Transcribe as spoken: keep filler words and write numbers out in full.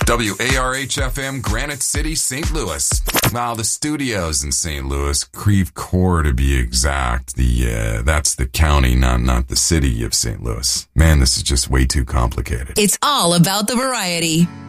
W A R H F M, Granite City, Saint Louis. Well, the studio's in Saint Louis, Creve Coeur to be exact. The uh, that's the county, not not the city of Saint Louis. Man, this is just way too complicated. It's all about the variety.